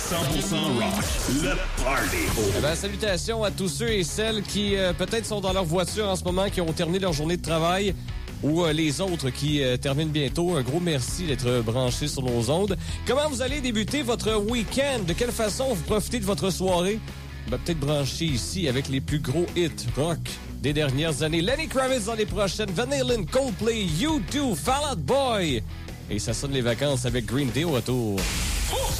rock, le party. Salutations à tous ceux et celles qui peut-être sont dans leur voiture en ce moment, qui ont terminé leur journée de travail, ou les autres qui terminent bientôt. Un gros merci d'être branchés sur nos ondes. Comment vous allez débuter votre week-end? De quelle façon vous profitez de votre soirée? Peut-être branché ici avec les plus gros hits rock des dernières années. Lenny Kravitz dans les prochaines, Van Halen, Coldplay, U2, Fall Out Boy. Et ça sonne les vacances avec Green Day au retour.